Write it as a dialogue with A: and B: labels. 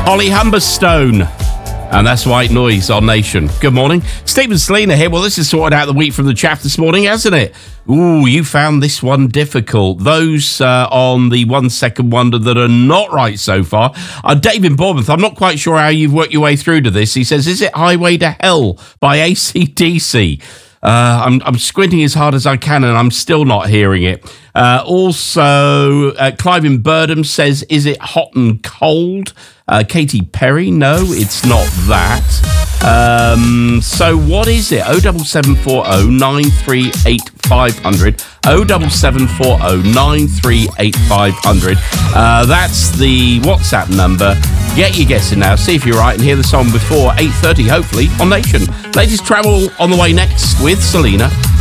A: Holly Humberstone. And that's White Noise on Nation. Good morning. Stephen Selena here. Well, this is sorted out the week from the chaff this morning, hasn't it? Ooh, you found this one difficult. Those on the 1 second wonder that are not right so far are David Bournemouth. I'm not quite sure how you've worked your way through to this. He says, is it Highway to Hell by AC/DC? I'm squinting as hard as I can and I'm still not hearing it. Also, Clive in Birdham says, is it Hot and Cold? Katy Perry, no, it's not that. So what is it? 07740 938 500. 07740 938 500. That's the WhatsApp number. Get your guessing now. See if you're right and hear the song before 8:30, hopefully, on Nation. Latest travel on the way next with Selena.